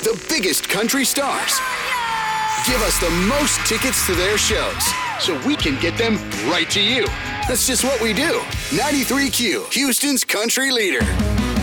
the biggest country stars. Give us the most tickets to their shows so we can get them right to you. That's just what we do. 93Q, Houston's country leader.